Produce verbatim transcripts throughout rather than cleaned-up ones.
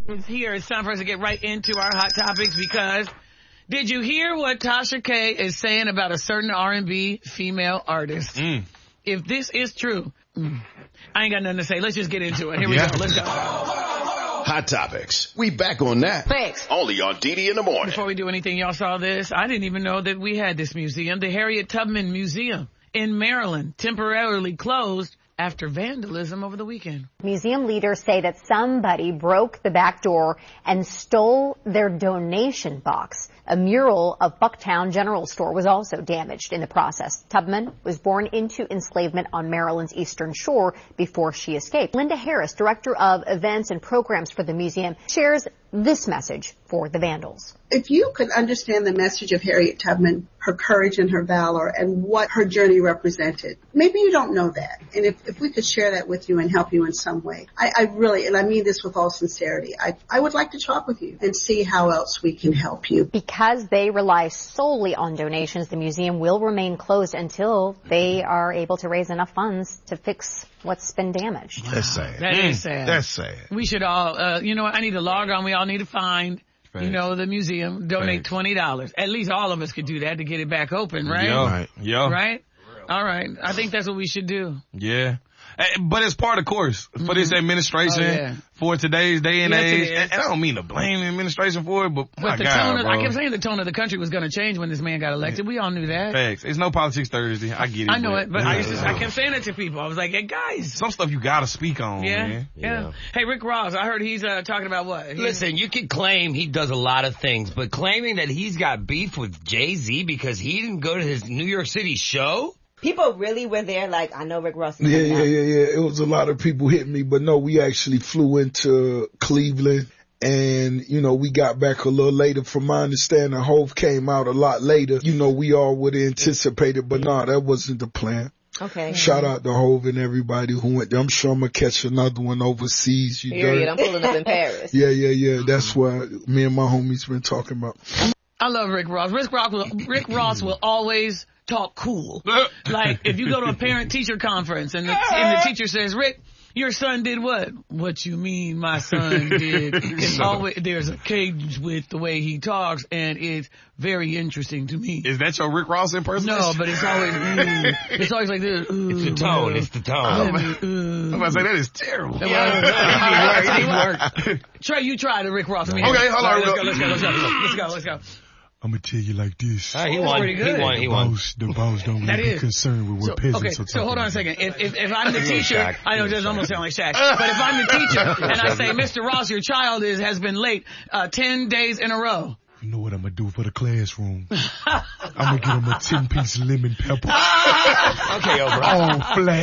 It's here. It's time for us to get right into our hot topics because did you hear what Tasha K is saying about a certain R and B female artist? Mm. If this is true, mm, I ain't got nothing to say. Let's just get into it. Here we yeah. go. Let's go. Hot topics. We back on that. Thanks. Only on D D in the morning. Before we do anything, y'all saw this. I didn't even know that we had this museum. The Harriet Tubman Museum in Maryland temporarily closed after vandalism over the weekend. Museum leaders say that somebody broke the back door and stole their donation box. A mural of Bucktown General Store was also damaged in the process. Tubman was born into enslavement on Maryland's Eastern Shore before she escaped. Linda Harris, director of events and programs for the museum, shares this message for the vandals. If you could understand the message of Harriet Tubman, her courage and her valor, and what her journey represented, maybe you don't know that. And if, if we could share that with you and help you in some way, I, I really, and I mean this with all sincerity, I, I would like to talk with you and see how else we can help you. Because they rely solely on donations, the museum will remain closed until they are able to raise enough funds to fix what's been damaged. That's sad. That mm. is sad. That's sad. We should all, uh, you know what, I need to log on. We all need to find, Thanks. you know, the museum, donate Thanks. twenty dollars. At least all of us could do that to get it back open, right? Yeah. Right. Yeah. Right? All right. I think that's what we should do. Yeah. But it's part of course for mm-hmm. this administration, oh, yeah. for today's day and yes, age. And I don't mean to blame the administration for it, but, but my the God, tone of, bro. I kept saying the tone of the country was going to change when this man got elected. We all knew that. Facts. It's no politics Thursday. I get it. I know but, it, but yeah. I, used to, I kept saying it to people. I was like, hey, guys. Some stuff you got to speak on, yeah, man. Yeah. yeah. Hey, Rick Ross, I heard he's uh, talking about what? He's, Listen, you can claim he does a lot of things, but claiming that he's got beef with Jay-Z because he didn't go to his New York City show? People really were there, like, I know Rick Ross. Yeah, yeah, yeah, yeah. It was a lot of people hitting me, but no, we actually flew into Cleveland and, you know, we got back a little later. From my understanding, Hove came out a lot later. You know, we all would have anticipated, but no, that wasn't the plan. Okay. Shout out to Hove and everybody who went there. I'm sure I'm going to catch another one overseas. You Period. I'm pulling up in Paris. Yeah, yeah, yeah. That's what me and my homies been talking about. I love Rick Ross. Rick Ross will, Rick Ross will always talk cool. Like, if you go to a parent-teacher conference and the, and the teacher says, Rick, your son did what? What you mean my son did? It's always, there's a cadence with the way he talks, and it's very interesting to me. Is that your Rick Ross impersonation? No, but it's always, mm, it's always like this. Uh, it's the tone, it's the tone. I'm about to say, that is terrible. Yeah. He worked. Trey, you try the Rick Ross. Okay, hold on. Let's go, let's go, let's go, let's go, let's go. I'm gonna tell you like this. Uh, he, won. he won. He won. Boss, the boss don't really be concerned with what so, peasants okay, are so hold on a second. If, if, if I'm the teacher, Shaq. I know it doesn't almost sound like Shaq, but if I'm the teacher and I say, Mister Ross, your child is has been late uh, ten days in a row. You know what I'm gonna do for the classroom? I'm gonna get him a ten piece lemon pepper. Okay, over. All flat.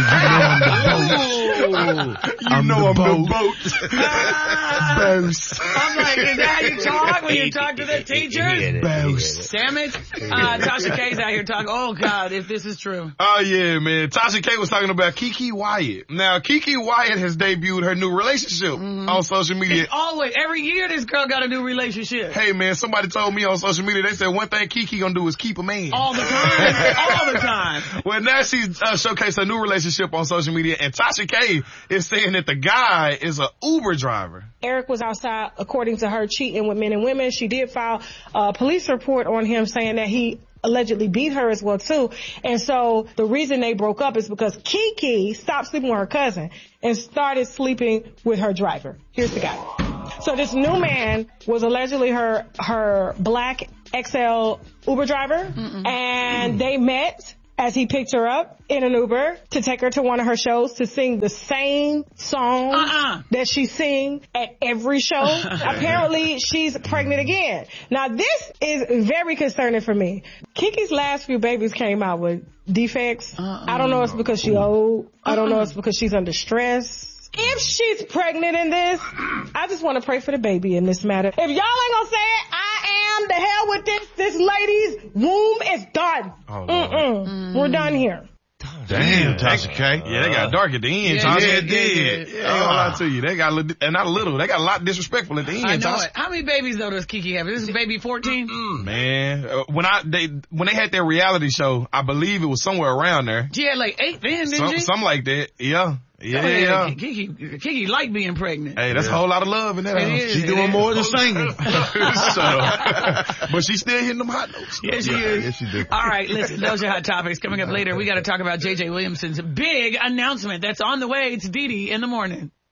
You know I'm the boat. You I'm know the I'm boat. the boat. Boast. I'm like, is that how you talk when you talk to the teachers? Boast. Damn it. Uh, Tasha K's out here talking. Oh, God, if this is true. Oh, yeah, man. Tasha K was talking about Keke Wyatt. Now, Keke Wyatt has debuted her new relationship mm-hmm. on social media. It's always, every year this girl got a new relationship. Hey, man, somebody told me on social media, they said one thing Keke gonna do is keep a man. All the time. All the time. Well, now she's uh, showcased her new relationship on social media, and Tasha K is saying that the guy is an Uber driver. Eric was outside, according to her, cheating with men and women. She did file a police report on him saying that he allegedly beat her as well, too. And so the reason they broke up is because Keke stopped sleeping with her cousin and started sleeping with her driver. Here's the guy. So this new man was allegedly her her black X L Uber driver, Mm-mm. and they met as he picked her up in an Uber to take her to one of her shows to sing the same song uh-uh. that she sings at every show. Apparently, she's pregnant again. Now, this is very concerning for me. Keke's last few babies came out with defects. Uh-uh. I don't know if it's because she's old. I don't know if it's because she's under stress. If she's pregnant in this, I just want to pray for the baby in this matter. If y'all ain't gonna say it, I am. The hell with this. This lady's womb is done. Oh, Mm-mm. Mm. We're done here. Damn, Tasha K. Yeah, they got dark at the end. Yeah, Tasha yeah, did. did. Yeah, I ain't gonna lie to you. They got, li- and not a little, they got a lot disrespectful at the end. I know Tasha. it. How many babies though does Keke have? This is baby fourteen? Mm, man, uh, when I they when they had their reality show, I believe it was somewhere around there. She had like eight then, didn't Some, she? something like that. Yeah. Yeah, Oh, yeah. Kiki, Kiki like being pregnant. Hey, that's yeah. a whole lot of love in that it house. Is, she doing is. more than singing. So, but she's still hitting them hot notes. Yeah, she yeah, is. Yeah, she do. All right, listen, those are hot topics. Coming up later, we got to talk about J J Williamson's big announcement that's on the way. It's Dee Dee in the morning.